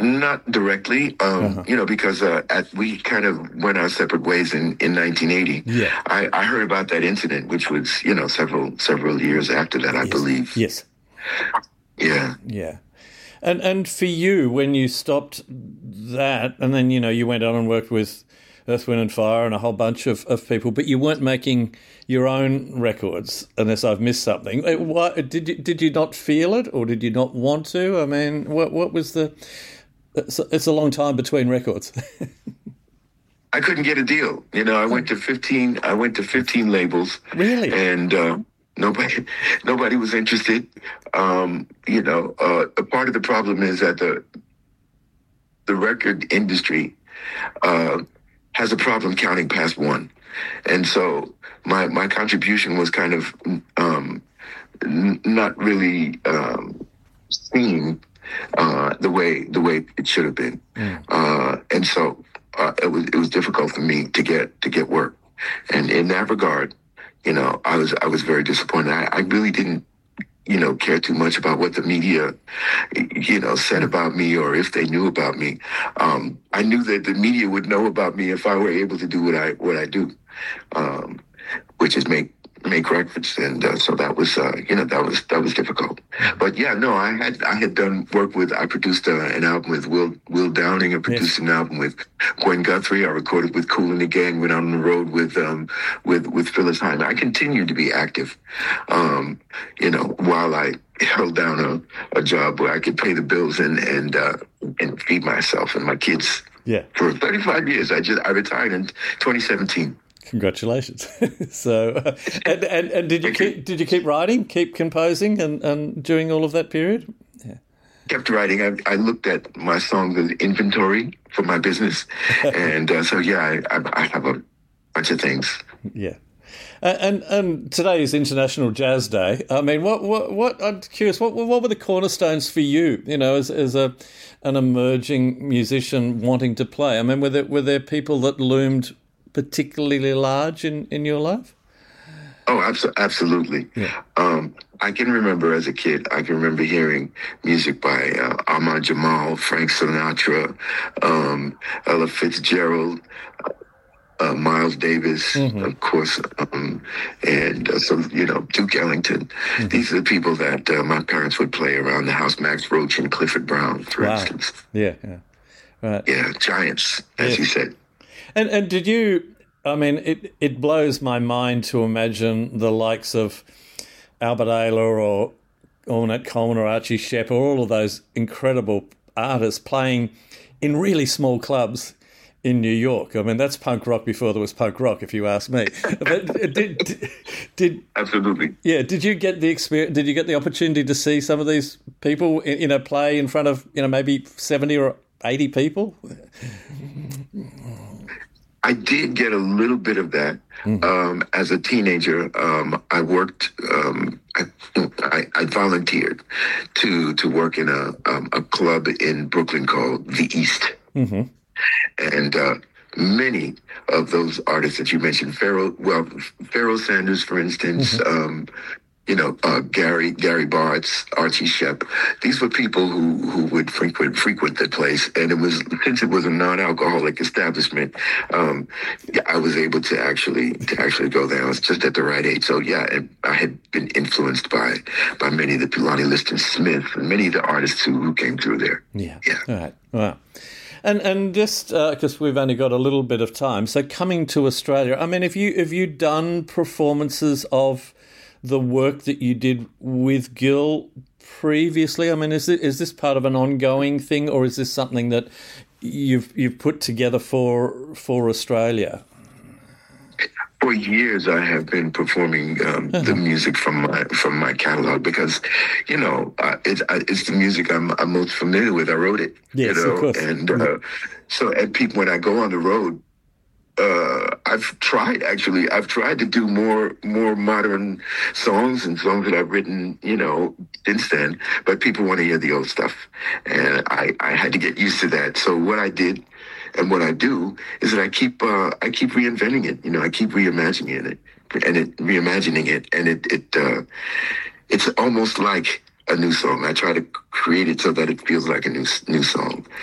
Not directly, because we kind of went our separate ways in 1980. Yeah. I heard about that incident, which was, several years after that, I believe. Yes. Yeah. Yeah. And for you, when you stopped that, and then, you went on and worked with Earth, Wind and Fire and a whole bunch of people, but you weren't making your own records, unless I've missed something. What, did you not feel it, or did you not want to? I mean, what was the... It's a long time between records. I couldn't get a deal. I went to 15 labels. Really? And nobody was interested. A part of the problem is that the record industry has a problem counting past one. And so my contribution was kind of not really seen the way it should have been. And so it was difficult for me to get work. And in that regard, I was very disappointed. I really didn't care too much about what the media, said about me, or if they knew about me. I knew that the media would know about me if I were able to do what I do, which is make records, and so that was that was difficult. But yeah, no, I had done work with. I produced an album with Will Downing. I produced an album with Gwen Guthrie. I recorded with Kool and the Gang. Went on the road with Phyllis Hyman. I continued to be active, while I held down a job where I could pay the bills and feed myself and my kids. Yeah. For 35 years, I retired in 2017. Congratulations. So, and did you keep writing, keep composing, and during all of that period? Yeah. Kept writing. I looked at my songs as inventory for my business, and so yeah, I have a bunch of things. Yeah. And today is International Jazz Day. I mean, what I'm curious, what were the cornerstones for you? As an emerging musician wanting to play. I mean, were there people that loomed particularly large in your life? Oh, absolutely. Yeah. I can remember as a kid, hearing music by Ahmad Jamal, Frank Sinatra, Ella Fitzgerald, Miles Davis, of course, and Duke Ellington. These are the people that my parents would play around the house. Max Roach and Clifford Brown, for instance. Yeah. Right. Yeah, giants, as you said. And did you, I mean, it blows my mind to imagine the likes of Albert Ayler or Ornette Coleman or Archie Shepp or all of those incredible artists playing in really small clubs in New York. I mean, that's punk rock before there was punk rock, if you ask me. But did absolutely. Yeah, did you get the experience? Did you get the opportunity to see some of these people, play in front of, maybe 70 or 80 people? I did get a little bit of that as a teenager. I worked. I volunteered to work in a club in Brooklyn called The East, and many of those artists that you mentioned, Pharoah Sanders, for instance. Gary Bartz, Archie Shepp. These were people who would frequent the place, and since it was a non-alcoholic establishment, I was able to actually go there. I was just at the right age, so yeah, and I had been influenced by many of the Lonnie Liston Smith and many of the artists who came through there. Yeah. All right. Wow. And just because we've only got a little bit of time, so coming to Australia, I mean, have you done performances of the work that you did with Gil previously? I mean, is this part of an ongoing thing, or is this something that you've put together for Australia? For years, I have been performing the music from my catalog because, it's the music I'm most familiar with. I wrote it, yes, of course. And so at people, when I go on the road, I've tried to do more modern songs and songs that I've written, since then, but people want to hear the old stuff. And I had to get used to that. So what I did and what I do is that I keep reinventing it. I keep reimagining it, and it's almost like a new song. I try to create it so that it feels like a new song.